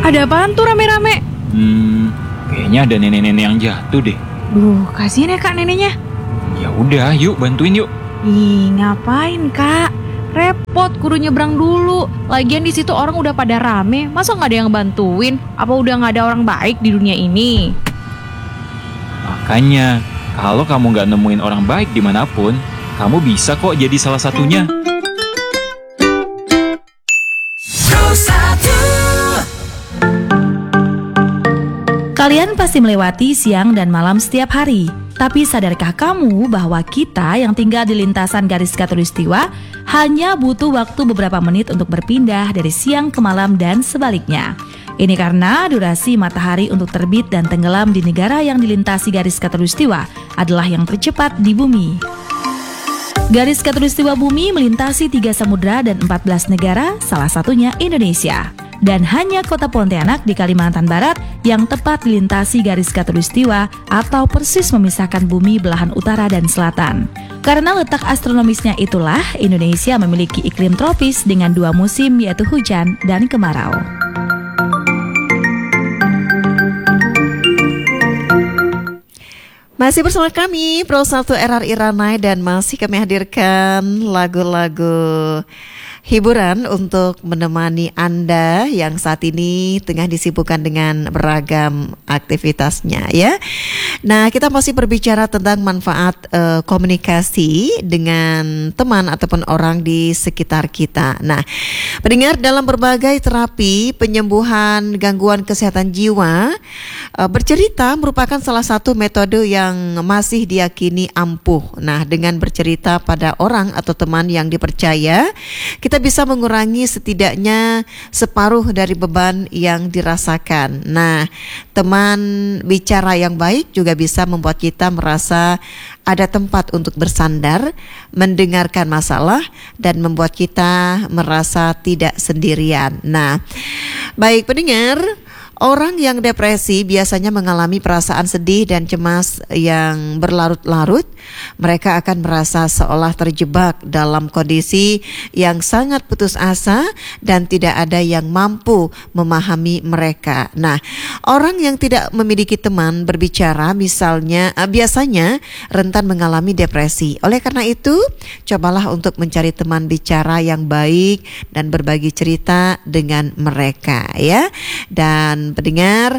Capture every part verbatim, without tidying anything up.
Ada apaan tuh rame-rame? Hmm, kayaknya ada nenek-nenek yang jatuh deh. Duh, kasihan ya kak neneknya. Ya udah, yuk bantuin yuk. Ih, ngapain kak? Repot, kudu nyebrang dulu. Lagian di situ orang udah pada rame, masa nggak ada yang bantuin? Apa udah nggak ada orang baik di dunia ini? Makanya, kalau kamu nggak nemuin orang baik dimanapun, kamu bisa kok jadi salah satunya. Kalian pasti melewati siang dan malam setiap hari. Tapi sadarkah kamu bahwa kita yang tinggal di lintasan garis khatulistiwa hanya butuh waktu beberapa menit untuk berpindah dari siang ke malam dan sebaliknya. Ini karena durasi matahari untuk terbit dan tenggelam di negara yang dilintasi garis khatulistiwa adalah yang tercepat di bumi. Garis khatulistiwa bumi melintasi tiga samudra dan empat belas negara, salah satunya Indonesia. Dan hanya kota Pontianak di Kalimantan Barat yang tepat dilintasi garis khatulistiwa atau persis memisahkan bumi belahan utara dan selatan. Karena letak astronomisnya itulah, Indonesia memiliki iklim tropis dengan dua musim yaitu hujan dan kemarau. Masih bersama kami Pro satu R R I Ranai dan masih kami hadirkan lagu-lagu hiburan untuk menemani Anda yang saat ini tengah disibukkan dengan beragam aktivitasnya ya. Nah, kita masih berbicara tentang manfaat uh, komunikasi dengan teman ataupun orang di sekitar kita. Nah, pendengar, dalam berbagai terapi penyembuhan gangguan kesehatan jiwa, uh, bercerita merupakan salah satu metode yang masih diyakini ampuh. Nah, dengan bercerita pada orang atau teman yang dipercaya, kita kita bisa mengurangi setidaknya separuh dari beban yang dirasakan. Nah, teman bicara yang baik juga bisa membuat kita merasa ada tempat untuk bersandar, mendengarkan masalah, dan membuat kita merasa tidak sendirian. Nah, baik pendengar, orang yang depresi biasanya mengalami perasaan sedih dan cemas yang berlarut-larut. Mereka akan merasa seolah terjebak dalam kondisi yang sangat putus asa dan tidak ada yang mampu memahami mereka. Nah, orang yang tidak memiliki teman berbicara misalnya biasanya rentan mengalami depresi. Oleh karena itu, cobalah untuk mencari teman bicara yang baik dan berbagi cerita dengan mereka ya. Dan pendengar,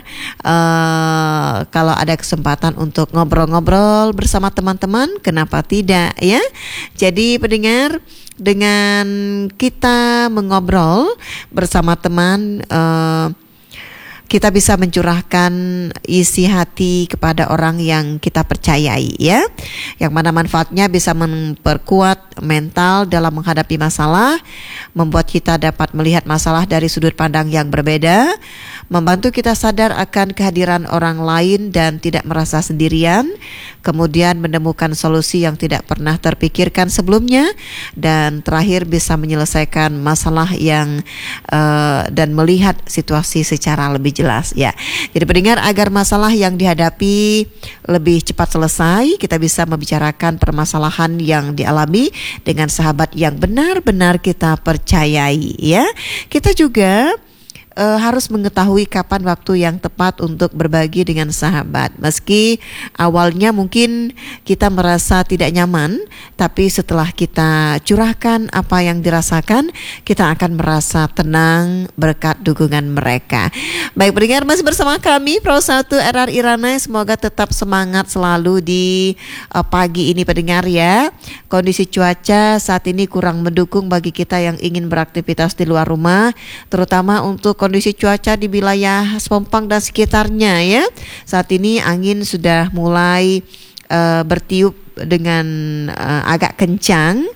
uh, kalau ada kesempatan untuk ngobrol-ngobrol bersama teman-teman, kenapa tidak ya? Jadi pendengar, dengan kita mengobrol bersama teman, uh, kita bisa mencurahkan isi hati kepada orang yang kita percayai ya, yang mana manfaatnya bisa memperkuat mental dalam menghadapi masalah, membuat kita dapat melihat masalah dari sudut pandang yang berbeda, membantu kita sadar akan kehadiran orang lain dan tidak merasa sendirian, kemudian menemukan solusi yang tidak pernah terpikirkan sebelumnya, dan terakhir bisa menyelesaikan masalah yang uh, dan melihat situasi secara lebih jelas ya. Jadi pendengar, agar masalah yang dihadapi lebih cepat selesai, kita bisa membicarakan permasalahan yang dialami dengan sahabat yang benar-benar kita percayai ya. Kita juga Uh, harus mengetahui kapan waktu yang tepat untuk berbagi dengan sahabat. Meski awalnya mungkin kita merasa tidak nyaman, tapi setelah kita curahkan apa yang dirasakan, kita akan merasa tenang berkat dukungan mereka. Baik pendengar, masih bersama kami Pro satu R R I Ranai. Semoga tetap semangat selalu di uh, pagi ini pendengar ya. Kondisi cuaca saat ini kurang mendukung bagi kita yang ingin beraktivitas di luar rumah, terutama untuk kondisi cuaca di wilayah Sepompang dan sekitarnya ya. Saat ini angin sudah mulai uh, bertiup dengan uh, agak kencang,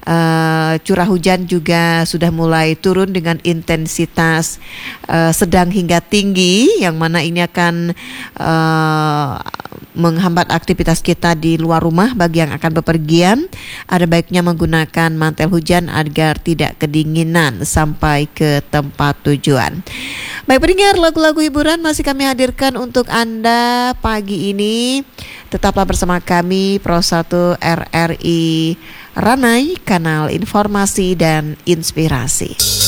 uh, curah hujan juga sudah mulai turun dengan intensitas uh, sedang hingga tinggi, yang mana ini akan uh, menghambat aktivitas kita di luar rumah. Bagi yang akan bepergian, ada baiknya menggunakan mantel hujan agar tidak kedinginan sampai ke tempat tujuan. Baik pendengar, lagu-lagu hiburan masih kami hadirkan untuk Anda pagi ini. Tetaplah bersama kami Pro satu R R I Ranai, kanal informasi dan inspirasi.